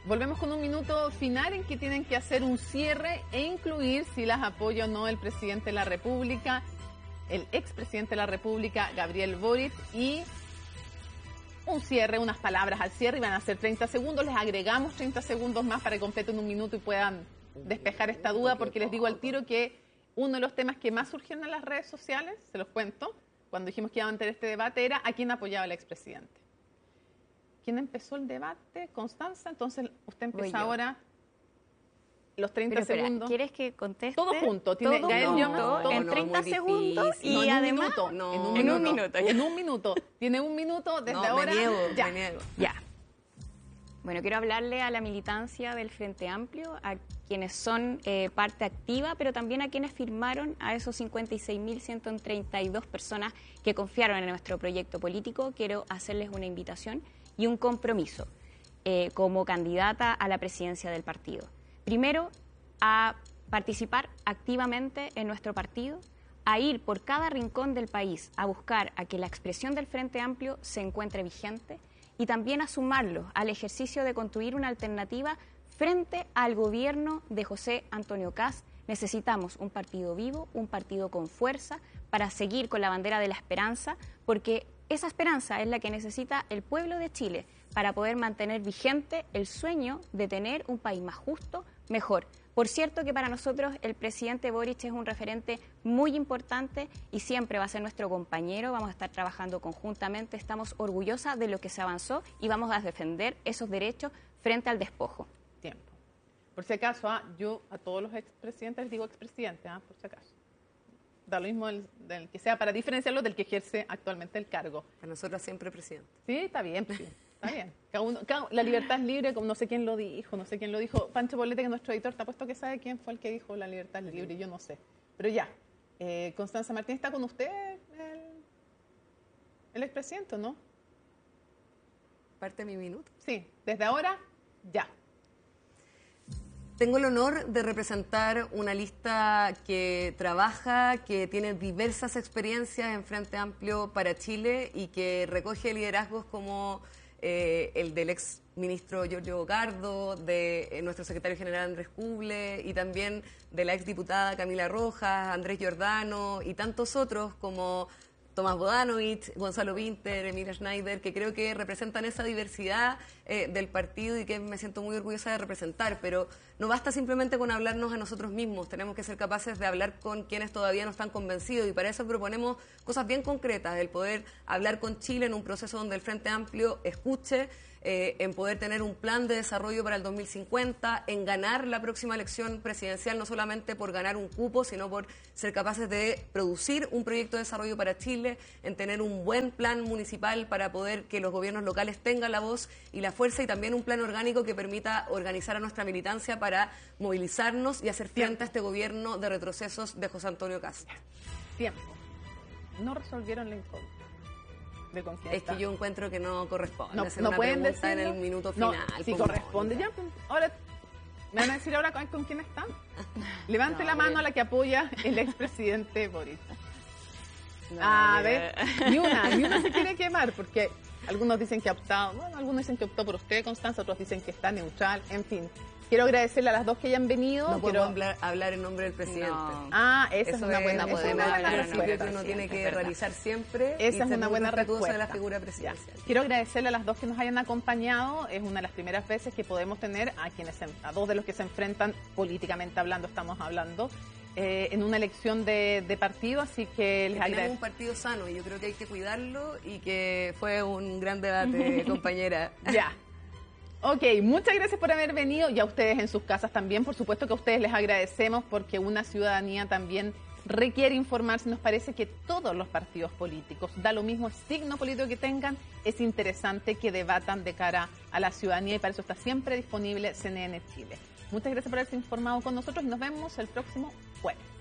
volvemos con un minuto final en que tienen que hacer un cierre e incluir si las apoya o no el presidente de la República, el expresidente de la República, Gabriel Boric, y un cierre, unas palabras al cierre, y van a ser 30 segundos, les agregamos 30 segundos más para que completen un minuto y puedan despejar esta duda, porque les digo al tiro que uno de los temas que más surgieron en las redes sociales, se los cuento, cuando dijimos que iban a tener este debate, era a quién apoyaba el expresidente. ¿Quién empezó el debate? Constanza, entonces usted empieza ahora los 30 segundos. ¿Quieres que conteste? Todo junto. Tiene en 30 segundos y y además en un minuto. En un minuto. Tiene un minuto desde ahora. Me niego. Ya. Bueno, quiero hablarle a la militancia del Frente Amplio, a quienes son parte activa, pero también a quienes firmaron, a esos 56.132 personas que confiaron en nuestro proyecto político. Quiero hacerles una invitación y un compromiso como candidata a la presidencia del partido. Primero, a participar activamente en nuestro partido, a ir por cada rincón del país a buscar a que la expresión del Frente Amplio se encuentre vigente y también a sumarlo al ejercicio de construir una alternativa frente al gobierno de José Antonio Kast. Necesitamos un partido vivo, un partido con fuerza para seguir con la bandera de la esperanza, porque esa esperanza es la que necesita el pueblo de Chile para poder mantener vigente el sueño de tener un país más justo, mejor. Por cierto que para nosotros el presidente Boric es un referente muy importante y siempre va a ser nuestro compañero, vamos a estar trabajando conjuntamente, estamos orgullosas de lo que se avanzó y vamos a defender esos derechos frente al despojo. Tiempo. Por si acaso, yo a todos los expresidentes les digo expresidente, por si acaso. Da lo mismo del que sea, para diferenciarlo del que ejerce actualmente el cargo. A nosotros siempre presidente. Sí, está bien, sí, está bien. La libertad es libre, como no sé quién lo dijo. Pancho Poblete, que es nuestro editor, te apuesto que sabe quién fue el que dijo la libertad es libre, yo no sé. Pero ya, Constanza Martín, ¿está con usted el expresidente, no? ¿Parte de mi minuto? Sí, desde ahora, ya. Tengo el honor de representar una lista que trabaja, que tiene diversas experiencias en Frente Amplio para Chile y que recoge liderazgos como el del ex ministro Giorgio Bocardo, de nuestro secretario general Andrés Cuble y también de la ex diputada Camila Rojas, Andrés Giordano y tantos otros como Tomás Bodanovich, Gonzalo Winter, Emilia Schneider, que creo que representan esa diversidad del partido y que me siento muy orgullosa de representar, pero no basta simplemente con hablarnos a nosotros mismos, tenemos que ser capaces de hablar con quienes todavía no están convencidos y para eso proponemos cosas bien concretas, el poder hablar con Chile en un proceso donde el Frente Amplio escuche, en poder tener un plan de desarrollo para el 2050, en ganar la próxima elección presidencial, no solamente por ganar un cupo, sino por ser capaces de producir un proyecto de desarrollo para Chile, en tener un buen plan municipal para poder que los gobiernos locales tengan la voz y la fuerza y también un plan orgánico que permita organizar a nuestra militancia para movilizarnos y hacer frente a este gobierno de retrocesos de José Antonio Kast. Tiempo. No resolvieron la incógnita. Es que yo encuentro que no corresponde. No pueden decir en el minuto final. Si corresponde, ya. Ahora, ¿me van a decir ahora con quién están? Levante la mano a la que apoya el expresidente Boric. A ver, ni una se quiere quemar, porque algunos dicen que ha optado, algunos dicen que optó por usted, Constanza, otros dicen que está neutral, en fin. Quiero agradecerle a las dos que hayan venido. No puedo hablar en nombre del presidente. No. Esa es una buena respuesta. Que uno tiene que realizar siempre. Esa es una buena respuesta de la figura presidencial. Quiero agradecerle a las dos que nos hayan acompañado. Es una de las primeras veces que podemos tener a dos de los que se enfrentan políticamente hablando, estamos hablando, en una elección de partido, así que les agradezco. Tenemos un partido sano y yo creo que hay que cuidarlo y que fue un gran debate, compañera. Ya. Ok, muchas gracias por haber venido y a ustedes en sus casas también. Por supuesto que a ustedes les agradecemos porque una ciudadanía también requiere informarse. Nos parece que todos los partidos políticos, da lo mismo el signo político que tengan, es interesante que debatan de cara a la ciudadanía y para eso está siempre disponible CNN Chile. Muchas gracias por haberse informado con nosotros y nos vemos el próximo jueves.